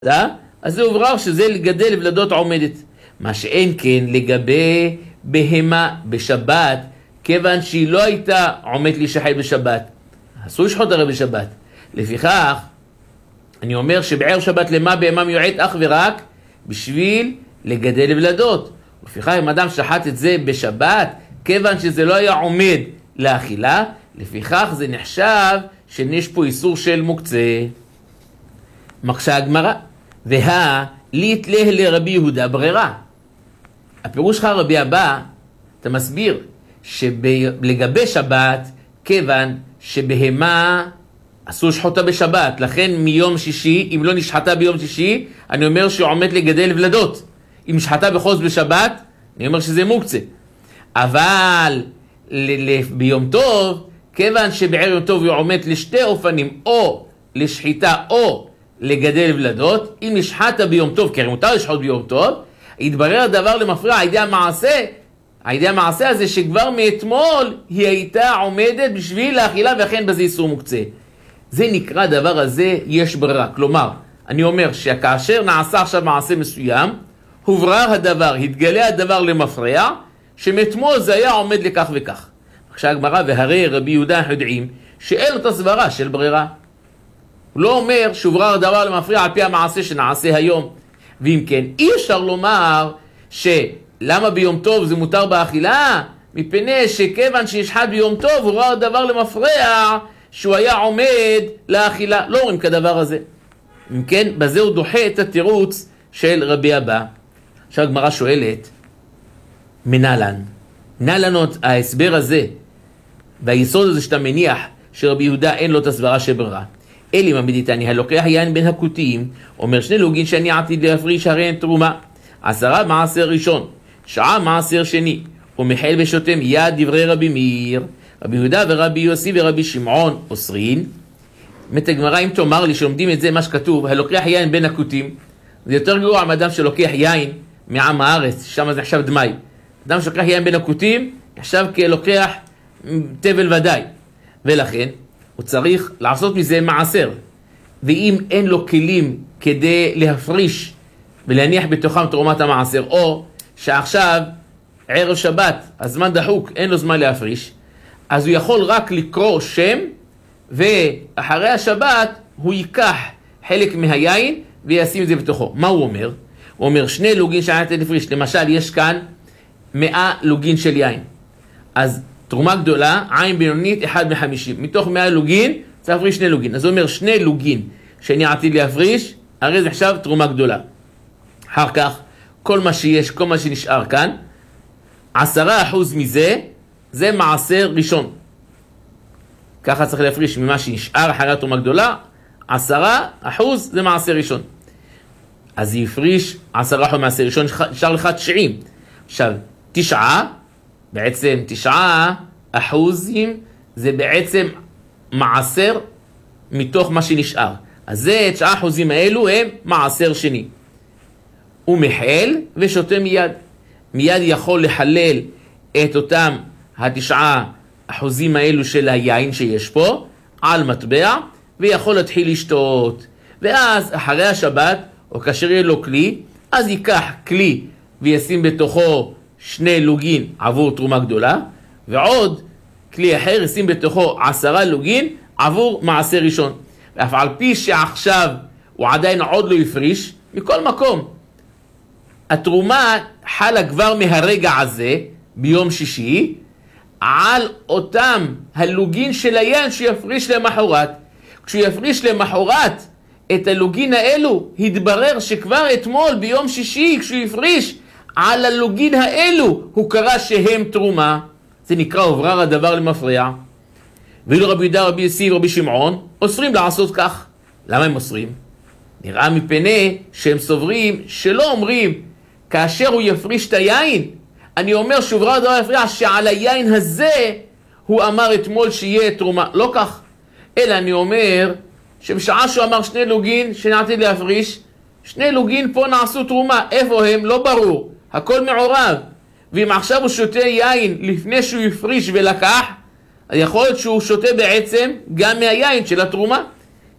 אז זה הוברר שזה לגדל ולדות עומדת. מה שאין כן לגבי בהמה בשבת, כיוון שהיא לא הייתה עומדת להישחט בשבת. אסור לשחוט הרי בשבת. לפיכך, אני אומר שבערב שבת למה בהמה מיועד אך ורק בשביל לגדל ולדות. לפיכך, אם אדם שחט את זה בשבת, כיוון שזה לא היה עומד לאכילה, לפיכך זה נחשב שיש פה איסור של מוקצה. מקשה הגמרא, להתלה לרבי יהודה ברירה. הפירוש שלך רבי הבא, אתה מסביר שלגבי שבת, כיוון שבהמה אסור לשחוטה בשבת, לכן מיום שישי, אם לא נשחטה ביום שישי, אני אומר שעומד לגדל ולדות. אם נשחטה בחוז בשבת, אני אומר שזה מוקצה. אבל ביום טוב, כיוון שבערב יום טוב היא עומדת לשתי אופנים, או לשחיטה או לגדל ולדות, אם נשחטה ביום טוב, כי הרי מותר לשחוט ביום טוב, יתברר הדבר למפריע על ידי המעשה הזה שכבר מאתמול היא הייתה עומדת בשביל האכילה, ואכן בזה איסור מוקצה. זה נקרא דבר הזה יש ברירה. כלומר, אני אומר שכאשר נעשה עכשיו מעשה מסוים, הוברר הדבר, התגלה הדבר למפריע, שמאתמול זה היה עומד לכך וכך. עכשיו הגמרא, והרי רבי יהודה אנחנו יודעים שאין לו את הסברה של ברירה. הוא לא אומר שהוברר הדבר למפריע על פי המעשה שנעשה היום. ואם כן, אי אפשר לומר שלמה ביום טוב זה מותר באכילה? מפני שכיוון שישחט ביום טוב, הוברר הדבר למפריע שהוא היה עומד לאכילה. לא אומרים כדבר הזה. אם כן, בזה הוא דוחה את התירוץ של רבי אבא. עכשיו הגמרא שואלת, מנהלן עוד ההסבר הזה והיסוד הזה שאתה מניח שרבי יהודה אין לו את הסברה של ברירה. אלי ממדיתני הלוקח יין בין הכותיים, אומר שני לוגין שאני עתיד להפריש הרי אין תרומה. 10 מעשר ראשון, שעה מעשר שני, ומחל ושותם יד דברי רבי מאיר, רבי יהודה ורבי יוסי ורבי שמעון אוסרין. באמת הגמרא, אם תאמר לי שלומדים את זה מה שכתוב, הלוקח יין בין הכותיים, זה יותר גרוע מאדם שלוקח יין מעם הארץ, שם זה עכשיו דמי. אדם שלוקח יין בין הכותיים, עכשיו כלוקח תבל ודאי. ולכן, הוא צריך לעשות מזה מעשר. ואם אין לו כלים כדי להפריש ולהניח בתוכם תרומת המעשר, או שעכשיו ערב שבת, הזמן דחוק, אין לו זמן להפריש, אז הוא יכול רק לקרוא שם, ואחרי השבת הוא ייקח חלק מהיין וישים את זה בתוכו. מה הוא אומר? הוא אומר 2 לוגין שאני עתיד להפריש. למשל, יש כאן 100 לוגין של יין. אז תרומה גדולה, עין בינונית 1/50. מתוך 100 לוגין, צריך להפריש 2 לוגין. אז הוא אומר 2 לוגין שאני עתיד להפריש, הרי זה עכשיו תרומה גדולה. אחר כך, כל מה שיש, כל מה שנשאר כאן, 10% מזה, זה מעשר ראשון. ככה צריך להפריש ממה שנשאר אחרי התרומה גדולה, 10% זה מעשר ראשון. אז יפריש 10% מעשר ראשון, נשאר לך 90. עכשיו, 9%, בעצם 9% זה בעצם מעשר מתוך מה שנשאר. אז זה 9% האלו הם מעשר שני. הוא מחל ושותה מיד. מיד יכול לחלל את אותם 9% האלו של היין שיש פה על מטבע, ויכול להתחיל לשתות. ואז אחרי השבת, או כאשר יהיה לו כלי, אז ייקח כלי וישים בתוכו 2 לוגין עבור תרומה גדולה, ועוד כלי אחר ישים בתוכו 10 לוגין עבור מעשר ראשון. ואף על פי שעכשיו הוא עדיין עוד לא יפריש, מכל מקום, התרומה חלה כבר מהרגע הזה, ביום שישי, על אותם הלוגין של היין שיפריש למחרת. כשהוא יפריש למחרת את הלוגין האלו, התברר שכבר אתמול ביום שישי, כשהוא יפריש על הלוגין האלו, הוא קרא שהם תרומה. זה נקרא הוברר הדבר למפריע. ואילו רבי יהודה, רבי יוסי ורבי שמעון אוסרים לעשות כך. למה הם אוסרים? נראה מפני שהם סוברים שלא אומרים כאשר הוא יפריש את היין, אני אומר שהוברר הדבר יפריע שעל היין הזה הוא אמר אתמול שיהיה תרומה. לא כך. אלא אני אומר שבשעה שהוא אמר 2 לוגין שנעתיד להפריש, 2 לוגין פה נעשו תרומה. איפה הם? לא ברור. הכל מעורב. ואם עכשיו הוא שותה יין לפני שהוא יפריש ולקח, אז יכול להיות שהוא שותה בעצם גם מהיין של התרומה.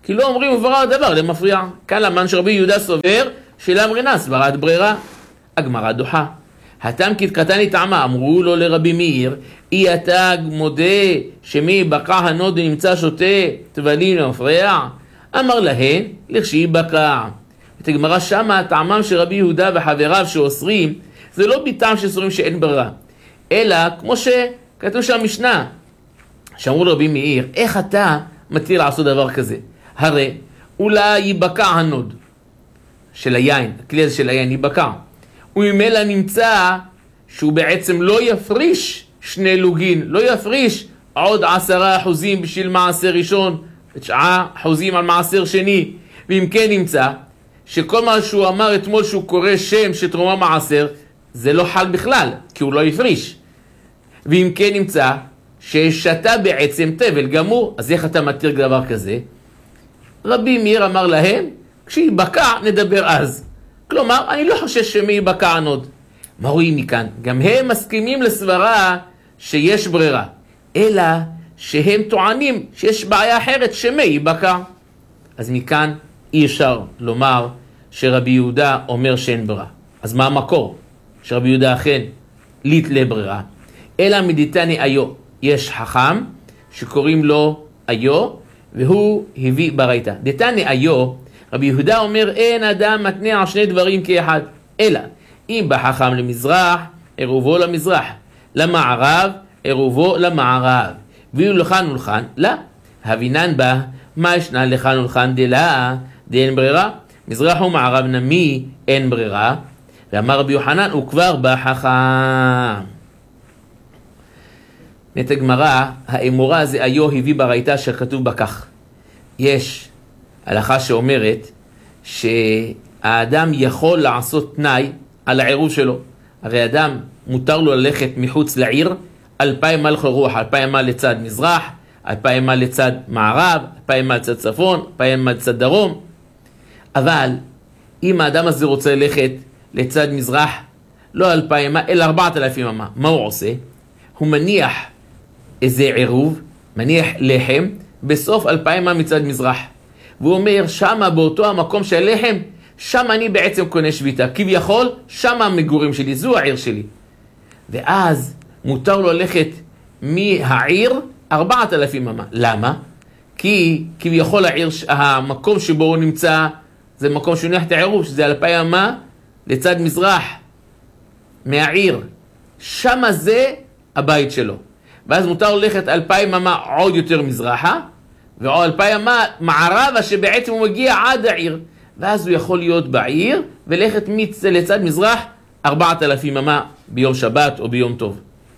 כי לא אומרים וברא הדבר למפריע. כאן למן שרבי יהודה סובר שלאמרינן סברת ברירה. הגמרא דוחה. התם כתקתני טעמה, אמרו לו לרבי מאיר, אי אתה מודה שמי בקע הנוד ונמצא שותה תבלין למפריע? אמר להן, לכשהיא בקע. את הגמרא שמה, טעמם של רבי יהודה וחבריו שאוסרים, זה לא ביטעם שסורים שאין ברירה, אלא כמו שכתוב שם משנה, שאמרו לרבי מאיר, איך אתה מתיר לעשות דבר כזה? הרי אולי ייבקע הנוד של היין, הכלי הזה של היין ייבקע, וממילא נמצא שהוא בעצם לא יפריש 2 לוגין, לא יפריש עוד 10% בשביל מעשר ראשון, 9% על מעשר שני, ואם כן נמצא שכל מה שהוא אמר אתמול שהוא קורא שם שתרומה מעשר, זה לא חל בכלל, כי הוא לא יפריש. ואם כן נמצא ששתה בעצם תבל גמור, אז איך אתה מתיר דבר כזה? רבי מאיר אמר להם, כשיבקע נדבר אז. כלומר, אני לא חושש שמי יבקע הנוד. מה רואים מכאן? גם הם מסכימים לסברה שיש ברירה, אלא שהם טוענים שיש בעיה אחרת שמי יבקע. אז מכאן אי אפשר לומר שרבי יהודה אומר שאין ברירה. אז מה המקור? שרבי יהודה אכן ליט לברירה. אלא מדיתני איו. יש חכם שקוראים לו איו, והוא הביא ברייתא. דיתני איו, רבי יהודה אומר אין אדם מתנה על 2 דברים כאחד. אלא אם בחכם למזרח, עירובו למזרח. למערב, עירובו למערב. ואילו לכאן ולכאן, לא. הבינן בה, מה ישנה לכאן ולכאן דלה, דאין ברירה. מזרח ומערב נמי, אין ברירה. ואמר רבי יוחנן, הוא כבר בחכם. נת הגמרא, האמורה הזה איו הביא ברייתא שכתוב בכך. יש הלכה שאומרת שהאדם יכול לעשות תנאי על העירוב שלו. הרי אדם מותר לו ללכת מחוץ לעיר 2,000 מייל רוח, 2,000 מייל לצד מזרח, 2,000 מייל לצד מערב, 2,000 מייל לצד צפון, 2,000 מייל לצד דרום. אבל אם האדם הזה רוצה ללכת לצד מזרח, לא 2,000 מייל, אלא 4,000 מייל, מה הוא עושה? הוא מניח איזה עירוב, מניח לחם, בסוף 2,000 מייל מצד מזרח. והוא אומר, שמה באותו המקום של לחם, שם אני בעצם קונה שביתה. כביכול, שם המגורים שלי, זו העיר שלי. ואז מותר לו ללכת מהעיר 4,000 ממה. למה? כי כביכול העיר, המקום שבו הוא נמצא, זה מקום שהוא ניח את העירוב, שזה 2,000 ממה לצד מזרח מהעיר. שם זה הבית שלו. ואז מותר ללכת 2,000 ממה עוד יותר מזרחה, ועוד 2,000 ממה מערבה שבעצם הוא מגיע עד העיר. ואז הוא יכול להיות בעיר וללכת לצד מזרח 4,000 ממה ביום שבת או ביום טוב.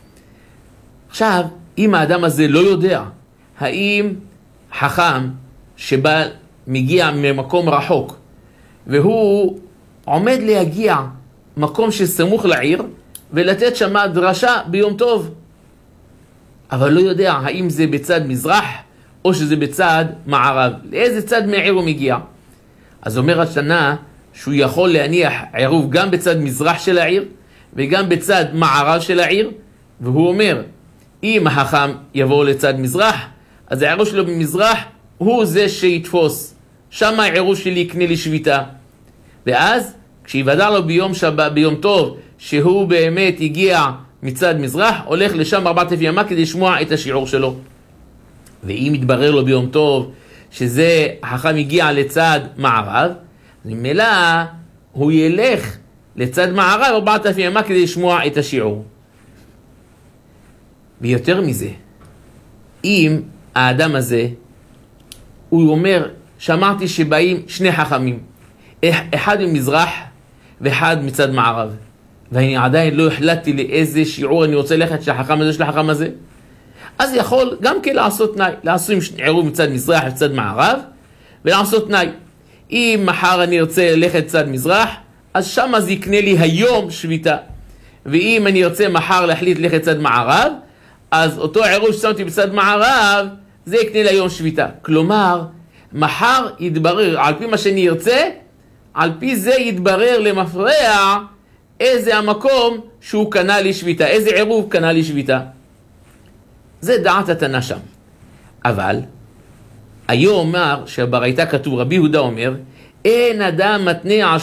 עכשיו, אם האדם הזה לא יודע, האם חכם שבא מגיע ממקום רחוק, והוא עומד להגיע מקום שסמוך לעיר, ולתת שמה דרשה ביום טוב, אבל לא יודע האם זה בצד מזרח, או שזה בצד מערב. לאיזה צד מהעיר הוא מגיע? אז אומר השנה שהוא יכול להניח עירוב גם בצד מזרח של העיר, וגם בצד מערב של העיר, והוא אומר, אם החכם יבוא לצד מזרח, אז העירוב שלו במזרח הוא זה שיתפוס. שם העירוב שלי יקנה לי שביתה. ואז כשיוודע לו ביום שבת, ביום טוב, שהוא באמת הגיע מצד מזרח, הולך לשם 4,000 ימה כדי לשמוע את השיעור שלו. ואם יתברר לו ביום טוב שזה החכם הגיע לצד מערב, ממילא הוא ילך לצד מערב 4,000 ימה כדי לשמוע את השיעור. ויותר מזה, אם האדם הזה, הוא אומר, שמעתי שבאים 2 חכמים, אחד ממזרח ואחד מצד מערב, ואני עדיין לא החלטתי לאיזה שיעור אני רוצה ללכת שהחכם הזה של החכם הזה, אז יכול גם כן לעשות תנאי, לעשות עירוב מצד מזרח וצד מערב, ולעשות תנאי. אם מחר אני ארצה ללכת צד מזרח, אז שם זה יקנה לי היום שביתה. ואם אני ארצה מחר להחליט ללכת צד מערב, אז אותו עירוב ששמתי בצד מערב, זה יקנה לי היום שביתה. כלומר, מחר יתברר, על פי מה שאני ארצה, על פי זה יתברר למפרע איזה המקום שהוא קנה לי שביתה, איזה עירוב קנה לי שביתה. זה דעת התנא שם. אבל היו אומר, שברייתא כתוב, רבי יהודה אומר, אין אדם מתנה